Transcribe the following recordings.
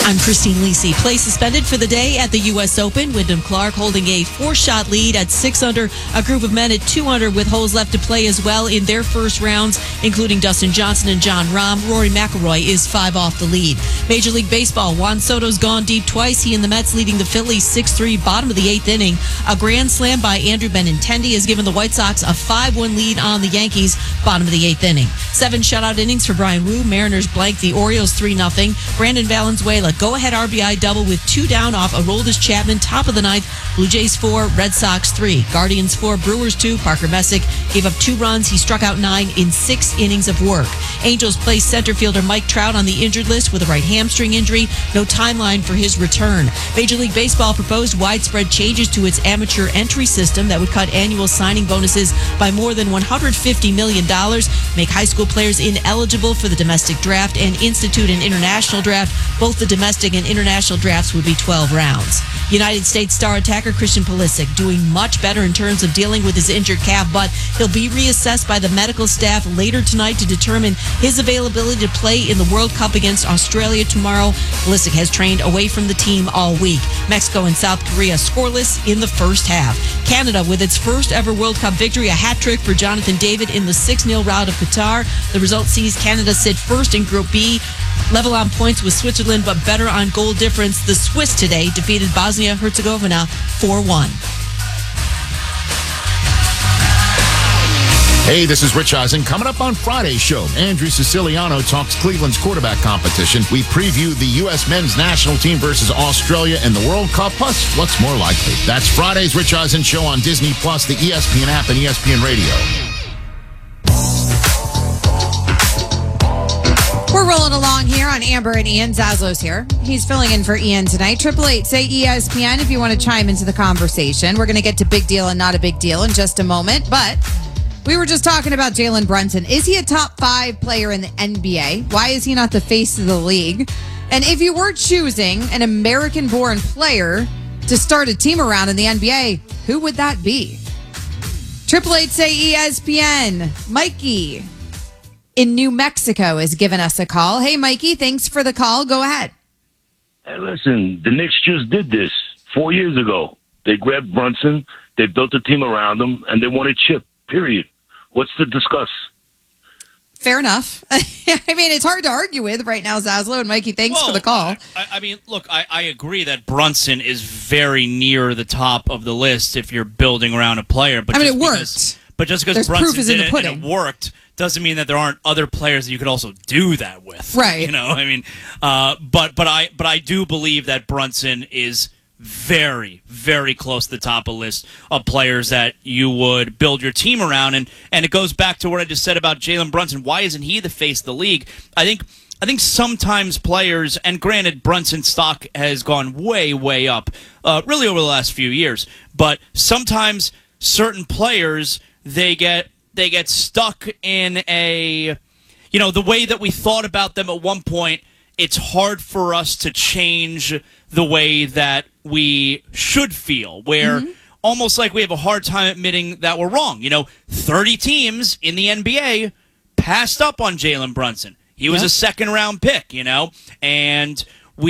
I'm Christine Lisi. Play suspended for the day at the U.S. Open. Wyndham Clark holding a 4-shot lead at 6 under. A group of men at 2 under with holes left to play as well in their first rounds, including Dustin Johnson and Jon Rahm. Rory McIlroy is 5 off the lead. Major League Baseball. Juan Soto's gone deep twice. He and the Mets leading the Phillies 6-3, bottom of the 8th inning. A grand slam by Andrew Benintendi has given the White Sox a 5-1 lead on the Yankees, bottom of the 8th inning. 7 shutout innings for Brian Wu. Mariners blank the Orioles 3-0. Brandon Valenzuela go-ahead RBI double with 2 down off Aroldis Chapman, top of the 9th. Blue Jays 4, Red Sox 3. Guardians 4, Brewers 2. Parker Messick gave up 2 runs. He struck out 9 in 6 innings of work. Angels placed center fielder Mike Trout on the injured list with a right hamstring injury. No timeline for his return. Major League Baseball proposed widespread changes to its amateur entry system that would cut annual signing bonuses by more than $150 million, make high school players ineligible for the domestic draft, and institute an international draft. Both the domestic and international drafts would be 12 rounds. United States star attacker Christian Pulisic doing much better in terms of dealing with his injured calf, but he'll be reassessed by the medical staff later tonight to determine his availability to play in the World Cup against Australia tomorrow. Pulisic has trained away from the team all week. Mexico and South Korea scoreless in the first half. Canada with its first ever World Cup victory, a hat trick for Jonathan David in the 6-0 rout of Qatar. The result sees Canada sit first in Group B, level on points with Switzerland, but better on goal difference. The Swiss today defeated Bosnia-Herzegovina 4-1. Hey, this is Rich Eisen. Coming up on Friday's show, Andrew Siciliano talks Cleveland's quarterback competition. We preview the U.S. men's national team versus Australia in the World Cup, plus what's more likely. That's Friday's Rich Eisen show on Disney+, the ESPN app, and ESPN Radio. We're rolling along here on Amber and Ian. Zaslow's here. He's filling in for Ian tonight. 888 say ESPN if you want to chime into the conversation. We're going to get to big deal and not a big deal in just a moment, but we were just talking about Jalen Brunson. Is he a top 5 player in the NBA? Why is he not the face of the league? And if you were choosing an American-born player to start a team around in the NBA, who would that be? 888 say ESPN. Mikey in New Mexico has given us a call. Hey, Mikey, thanks for the call. Go ahead. Hey, listen, the Knicks just did this 4 years ago. They grabbed Brunson, they built a team around him, and they won a chip, period. What's to discuss? Fair enough. I mean, it's hard to argue with right now, Zaslow. And Mikey, thanks for the call. I mean, look, I agree that Brunson is very near the top of the list if you're building around a player. But it worked. But just because Brunson did it and it worked doesn't mean that there aren't other players that you could also do that with. Right. You know, I mean, but I do believe that Brunson is very, very close to the top of the list of players that you would build your team around. And it goes back to what I just said about Jalen Brunson. Why isn't he the face of the league? I think sometimes players, and granted, Brunson's stock has gone way, way up, really over the last few years. But sometimes certain players, they get stuck in a, the way that we thought about them at one point. It's hard for us to change the way that we should feel, where almost like we have a hard time admitting that we're wrong. 30 teams in the NBA passed up on Jalen Brunson. He was a second-round pick, and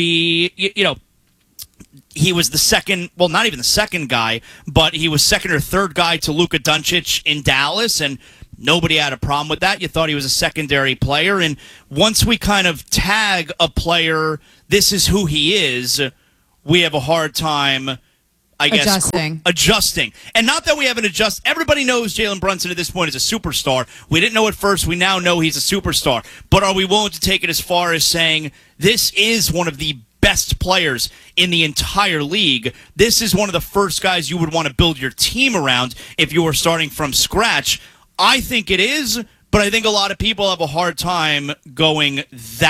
he was the second, well, not even the second guy, but he was second or third guy to Luka Doncic in Dallas, and nobody had a problem with that. You thought he was a secondary player, and once we kind of tag a player, this is who he is, we have a hard time, I guess, adjusting. And not that we haven't adjusted. Everybody knows Jalen Brunson at this point is a superstar. We didn't know at first. We now know he's a superstar. But are we willing to take it as far as saying this is one of the best players in the entire league? This is one of the first guys you would want to build your team around if you were starting from scratch. I think it is, but I think a lot of people have a hard time going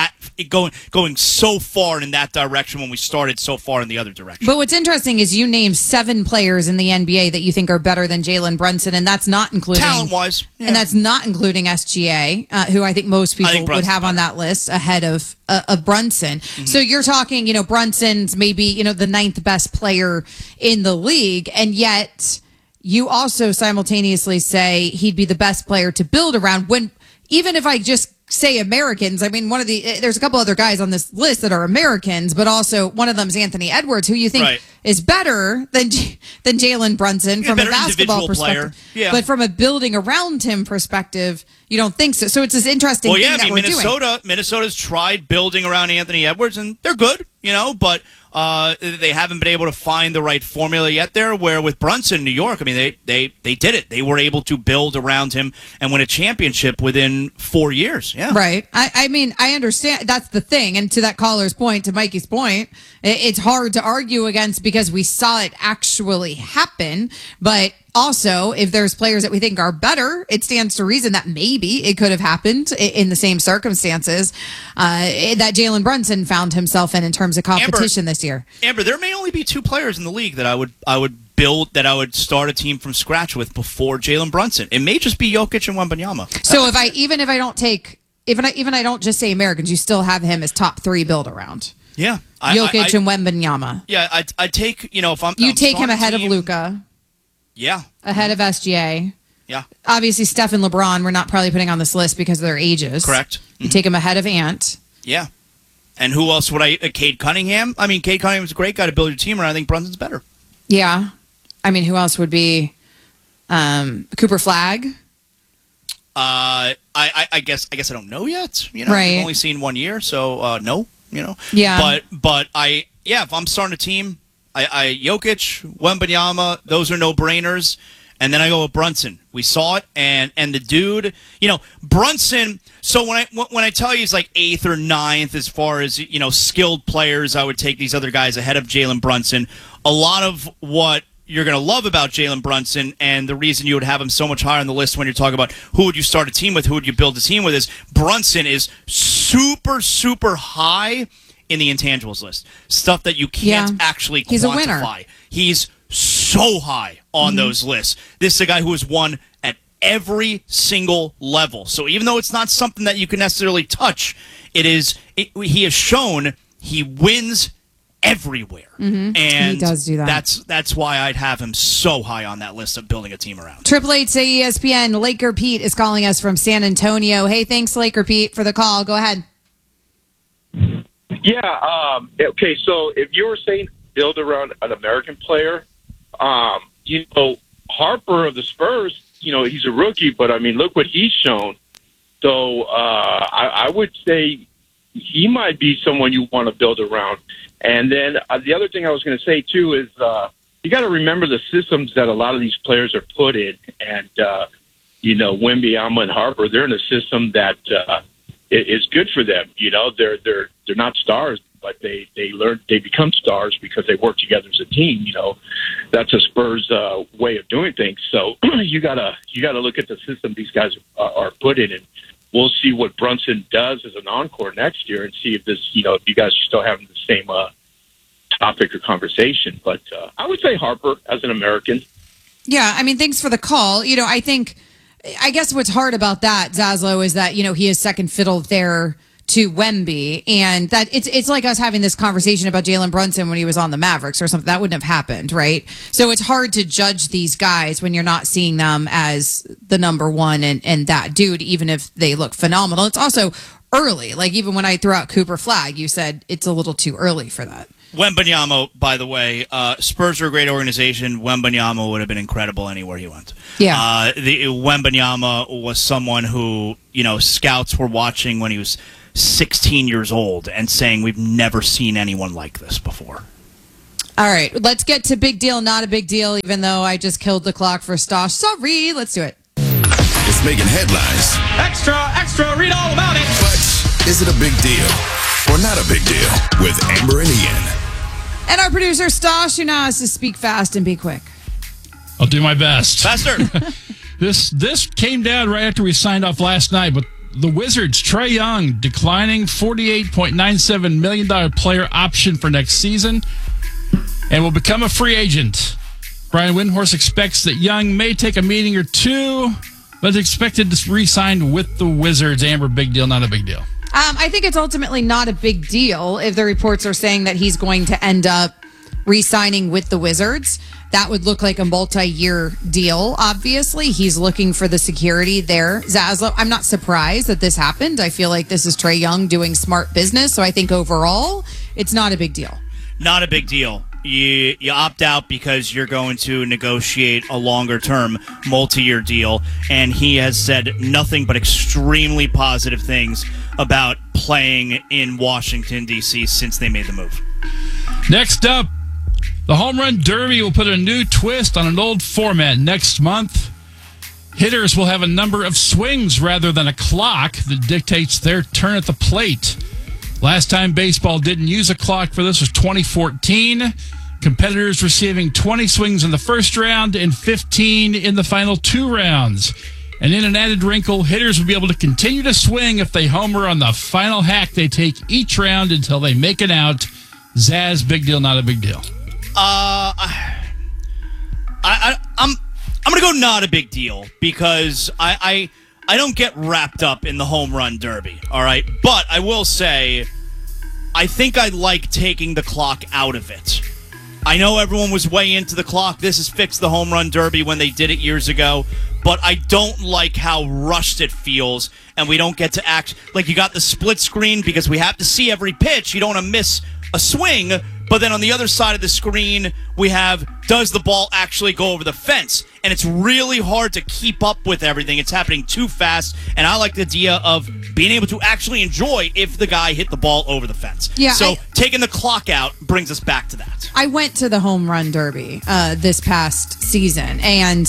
so far in that direction when we started so far in the other direction. But what's interesting is you named 7 players in the NBA that you think are better than Jalen Brunson, and that's not including talent-wise, and that's not including SGA, who I think most people would have on that list ahead of Brunson. Mm-hmm. So you're talking, Brunson's maybe the 9th best player in the league, and yet you also simultaneously say he'd be the best player to build around, when even if I just say Americans, I mean, there's a couple other guys on this list that are Americans, but also one of them is Anthony Edwards, who you think is better than Jalen Brunson from a basketball perspective. Yeah. But from a building around him perspective, you don't think so. So it's this interesting thing that we're doing. Minnesota's tried building around Anthony Edwards, and they're good, but they haven't been able to find the right formula yet there, where with Brunson, New York, I mean, they did it. They were able to build around him and win a championship within 4 years. Yeah. Right. I mean, I understand. That's the thing. And to that caller's point, to Mikey's point, it's hard to argue against because we saw it actually happen. But also, if there's players that we think are better, it stands to reason that maybe it could have happened in the same circumstances that Jalen Brunson found himself in terms of competition this year. Amber, there may only be 2 players in the league that I would build, that I would start a team from scratch with before Jalen Brunson. It may just be Jokic and Wembanyama. So if I don't just say Americans, you still have him as top 3 build around. Yeah, Jokic and Wembanyama. Yeah, I take if I'm take him ahead of Luka. Yeah, ahead of SGA. Yeah, obviously Steph and LeBron we're not probably putting on this list because of their ages. Correct. You take him ahead of Ant. Yeah. And who else would I? Cade Cunningham? I mean, Cade Cunningham's a great guy to build your team around. I think Brunson's better. Yeah. I mean, who else would be Cooper Flagg? I guess I don't know yet. I've only seen 1 year, so no. Yeah. But if I'm starting a team, I Jokic, Wembanyama, those are no brainers. And then I go with Brunson. We saw it, and the dude, Brunson. So when I tell you he's like 8th or 9th as far as skilled players, I would take these other guys ahead of Jalen Brunson. A lot of what you're going to love about Jalen Brunson, and the reason you would have him so much higher on the list when you're talking about who would you start a team with, who would you build a team with, is Brunson is super, super high in the intangibles list. Stuff that you can't actually quantify. He's a winner. He's so high on those lists. This is a guy who has won at every single level. So even though it's not something that you can necessarily touch, he has shown he wins everywhere. And he does do that. That's why I'd have him so high on that list of building a team around. 888 say ESPN. Laker Pete is calling us from San Antonio. Hey, thanks, Laker Pete, for the call. Go ahead. Yeah. Okay. So if you were saying build around an American player, Harper of the Spurs, he's a rookie, but I mean, look what he's shown. So I would say he might be someone you want to build around. And then the other thing I was going to say too is you got to remember the systems that a lot of these players are put in, and Wembanyama and Harper, they're in a system that is good for them. They're not stars, but they become stars because they work together as a team. That's a Spurs way of doing things. So you gotta look at the system these guys are put in, and we'll see what Brunson does as an encore next year, and see if this, if you guys are still having the same topic or conversation. But I would say Harper as an American. Yeah, I mean, thanks for the call. I guess what's hard about that, Zaslow, is that he is second fiddle there to Wemby, and that it's like us having this conversation about Jalen Brunson when he was on the Mavericks or something. That wouldn't have happened, right? So it's hard to judge these guys when you're not seeing them as the number one and that dude, even if they look phenomenal. It's also early. Like, even when I threw out Cooper Flagg, you said it's a little too early for that. Wembanyama, by the way, Spurs are a great organization. Wembanyama would have been incredible anywhere he went. Yeah. Wembanyama was someone who, scouts were watching when he was 16 years old and saying, we've never seen anyone like this before. All right, let's get to big deal, not a big deal, even though I just killed the clock for Stosh. Sorry, let's do it. It's making headlines. Extra, read all about it. But is it a big deal or not a big deal with Amber and Ian? And our producer, Stosh, who now has to speak fast and be quick. I'll do my best. Faster. This came down right after we signed off last night, but the Wizards, Trae Young, declining $48.97 million player option for next season and will become a free agent. Brian Windhorst expects that Young may take a meeting or two, but is expected to re-sign with the Wizards. Amber, big deal, not a big deal? I think it's ultimately not a big deal if the reports are saying that he's going to end up re-signing with the Wizards. that would look like a multi-year deal. Obviously, he's looking for the security there. Zaslow, I'm not surprised that this happened. I feel like this is Trae Young doing smart business. So I think overall, it's not a big deal. Not a big deal. You opt out because you're going to negotiate a longer-term, multi-year deal, and he has said nothing but extremely positive things about playing in Washington, D.C. since they made the move. Next up, the Home Run Derby will put a new twist on an old format next month. Hitters will have a number of swings rather than a clock that dictates their turn at the plate. Last time baseball didn't use a clock for this was 2014. Competitors receiving 20 swings in the first round and 15 in the final 2 rounds. And in an added wrinkle, hitters will be able to continue to swing if they homer on the final hack they take each round until they make it out. Zaz, big deal, not a big deal? I'm gonna go not a big deal because I don't get wrapped up in the home run derby, all right? But I will say, I think I like taking the clock out of it. I know everyone was way into the clock. This has fixed the home run derby when they did it years ago. But I don't like how rushed it feels, and we don't get to act like you got the split screen because we have to see every pitch. You don't want to miss a swing. But then on the other side of the screen, we have, does the ball actually go over the fence? And it's really hard to keep up with everything. It's happening too fast. And I like the idea of being able to actually enjoy if the guy hit the ball over the fence. Yeah, so taking the clock out brings us back to that. I went to the home run derby this past season, and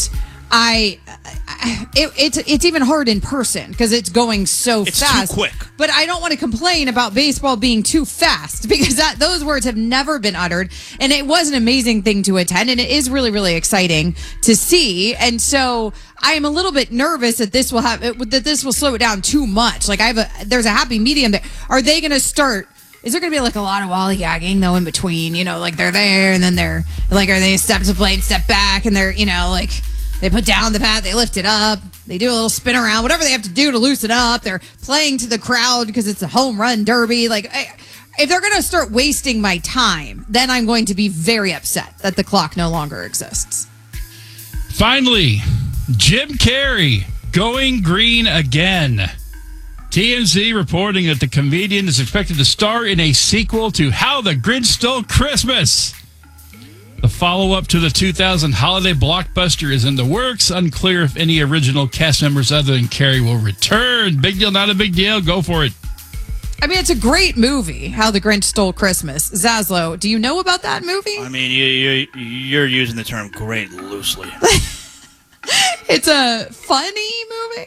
it's even hard in person because it's going so fast. It's too quick. But I don't want to complain about baseball being too fast because those words have never been uttered. And it was an amazing thing to attend, and it is really, really exciting to see. And so I am a little bit nervous that this will slow it down too much. Like there's a happy medium there. Are they going to start? Is there going to be like a lot of lollygagging though in between? You know, like they're there and then they're like, are they step to the plate, step back, and they're like. They put down the bat, they lift it up, they do a little spin around, whatever they have to do to loosen up. They're playing to the crowd because it's a home run derby. Like, if they're going to start wasting my time, then I'm going to be very upset that the clock no longer exists. Finally, Jim Carrey going green again. TMZ reporting that the comedian is expected to star in a sequel to How the Grinch Stole Christmas. The follow-up to the 2000 holiday blockbuster is in the works. Unclear if any original cast members other than Carrey will return. Big deal, not a big deal. Go for it. I mean, it's a great movie, How the Grinch Stole Christmas. Zaslow, do you know about that movie? I mean, you're using the term great loosely. It's a funny movie.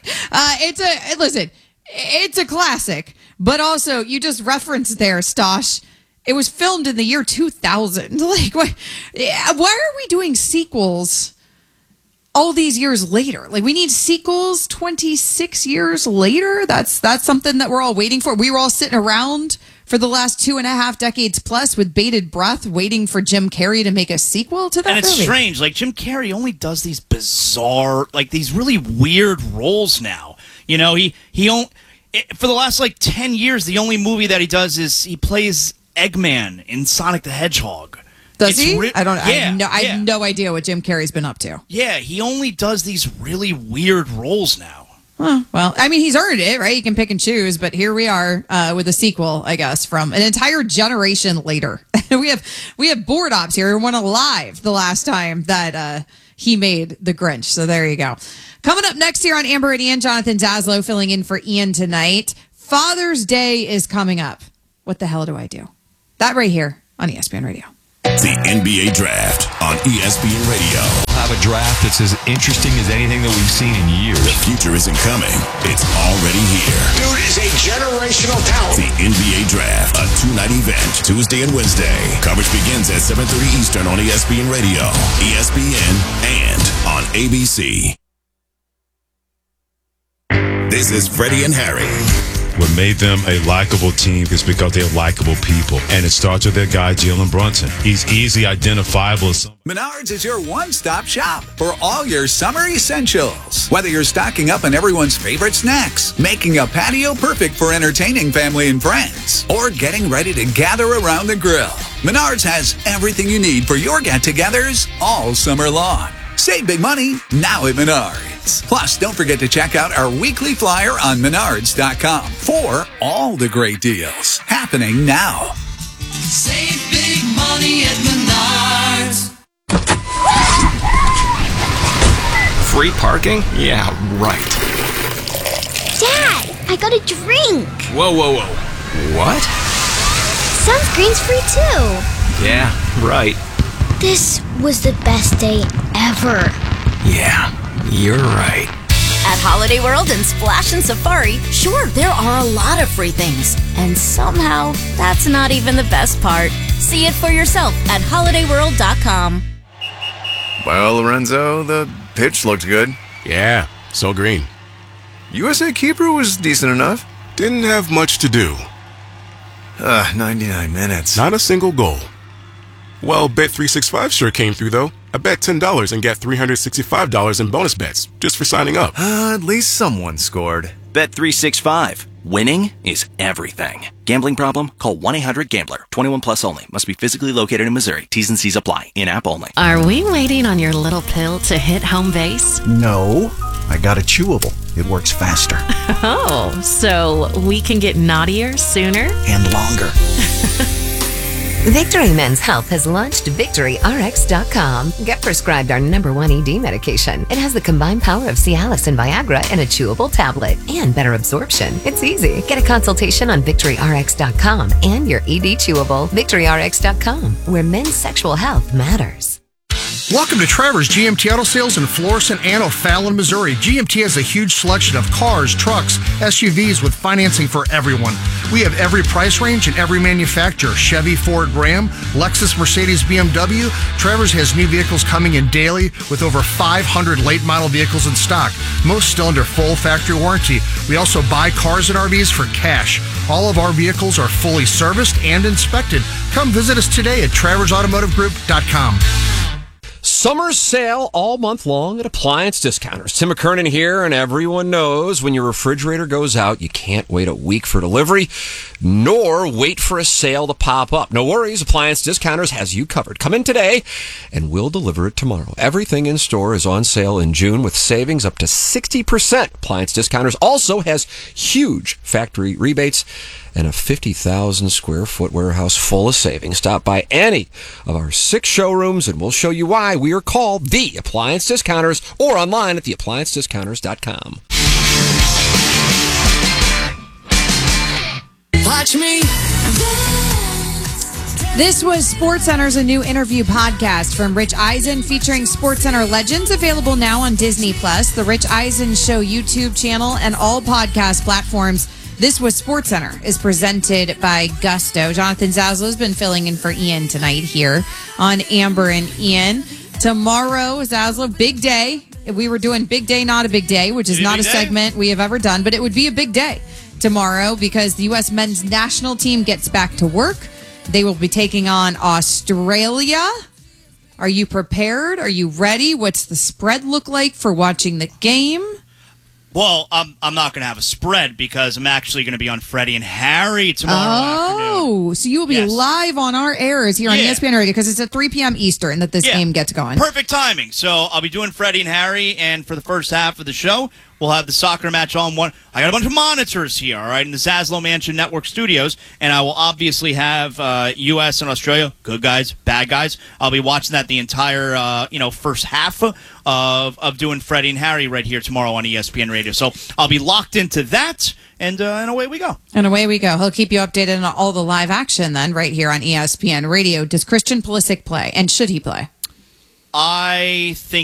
It's a classic. But also, you just referenced there, Stosh, it was filmed in the year 2000. Like, why are we doing sequels all these years later? Like, we need sequels 26 years later? That's something that we're all waiting for. We were all sitting around for the last 2.5 decades plus with bated breath waiting for Jim Carrey to make a sequel to that movie. And it's strange. Like, Jim Carrey only does these bizarre, like, these really weird roles now. You know, for the last, 10 years, the only movie that he does is he plays Eggman in Sonic the Hedgehog. Does he? I have no idea what Jim Carrey's been up to. Yeah, he only does these really weird roles now. Huh, well, I mean, he's earned it, right? He can pick and choose, but here we are with a sequel, I guess, from an entire generation later. we have Board Ops here who went alive the last time that he made The Grinch. So there you go. Coming up next here on Amber and Ian, Jonathan Zaslow filling in for Ian tonight. Father's Day is coming up. What the hell do I do? That right here on ESPN Radio. The NBA Draft on ESPN Radio. Have a draft that's as interesting as anything that we've seen in years. The future isn't coming. It's already here. Dude is a generational talent. The NBA Draft, a 2-night event, Tuesday and Wednesday. Coverage begins at 7:30 Eastern on ESPN Radio, ESPN, and on ABC. This is Freddie and Harry. What made them a likable team is because they're likable people. And it starts with their guy, Jalen Brunson. He's easily identifiable as Menards is your one-stop shop for all your summer essentials. Whether you're stocking up on everyone's favorite snacks, making a patio perfect for entertaining family and friends, or getting ready to gather around the grill, Menards has everything you need for your get-togethers all summer long. Save big money now at Menards. Plus, don't forget to check out our weekly flyer on Menards.com for all the great deals happening now. Save big money at Menards. Free parking? Yeah, right. Dad, I got a drink. Whoa, whoa, whoa. What? Sunscreen's free too. Yeah, right. This was the best day ever. Yeah, you're right. At Holiday World and Splash and Safari, sure, there are a lot of free things. And somehow, that's not even the best part. See it for yourself at holidayworld.com. Well, Lorenzo, the pitch looked good. Yeah, so green. USA keeper was decent enough. Didn't have much to do. 99 minutes. Not a single goal. Well, Bet365 sure came through, though. I bet $10 and got $365 in bonus bets just for signing up. At least someone scored. Bet365. Winning is everything. Gambling problem? Call 1-800-GAMBLER. 21 plus only. Must be physically located in Missouri. T's and C's apply. In-app only. Are we waiting on your little pill to hit home base? No, I got a chewable. It works faster. Oh, so we can get naughtier sooner? And longer. Victory Men's Health has launched VictoryRx.com. Get prescribed our #1 ED medication. It has the combined power of Cialis and Viagra in a chewable tablet and better absorption. It's easy. Get a consultation on VictoryRx.com and your ED chewable. VictoryRx.com, where men's sexual health matters. Welcome to Trevor's GMT Auto Sales in Florissant and O'Fallon, Missouri. GMT has a huge selection of cars, trucks, SUVs with financing for everyone. We have every price range and every manufacturer. Chevy, Ford, Ram, Lexus, Mercedes, BMW. Trevor's has new vehicles coming in daily with over 500 late model vehicles in stock, most still under full factory warranty. We also buy cars and RVs for cash. All of our vehicles are fully serviced and inspected. Come visit us today at TrevorsAutomotiveGroup.com. Summer sale all month long at Appliance Discounters. Tim McKernan here, and everyone knows when your refrigerator goes out, you can't wait a week for delivery, nor wait for a sale to pop up. No worries, Appliance Discounters has you covered. Come in today, and we'll deliver it tomorrow. Everything in store is on sale in June with savings up to 60%. Appliance Discounters also has huge factory rebates and a 50,000 square foot warehouse full of savings. Stop by any of our 6 showrooms and we'll show you why we are called the Appliance Discounters, or online at theappliancediscounters.com. Watch me. This was SportsCenter's a new interview podcast from Rich Eisen featuring SportsCenter legends, available now on Disney+, the Rich Eisen Show YouTube channel, and all podcast platforms. This was SportsCenter is presented by Gusto. Jonathan Zaslow has been filling in for Ian tonight here on Amber and Ian. Tomorrow, Zaslow, big day. We were doing Big Day, Not a Big Day, which is not a segment we have ever done, but it would be a big day tomorrow because the U.S. men's national team gets back to work. They will be taking on Australia. Are you prepared? Are you ready? What's the spread look like for watching the game? Well, I'm not going to have a spread because I'm actually going to be on Freddie and Harry tomorrow afternoon. Oh, so you will be live on our airs here on ESPN Radio because it's at 3 p.m. Eastern that this game gets going. Perfect timing. So I'll be doing Freddie and Harry, and for the first half of the show, we'll have the soccer match on one. I got a bunch of monitors here, all right, in the Zaslow Mansion Network studios, and I will obviously have U.S. and Australia, good guys, bad guys. I'll be watching that the entire, first half of doing Freddie and Harry right here tomorrow on ESPN Radio. So I'll be locked into that, and away we go. And away we go. He'll keep you updated on all the live action then right here on ESPN Radio. Does Christian Pulisic play, and should he play? I think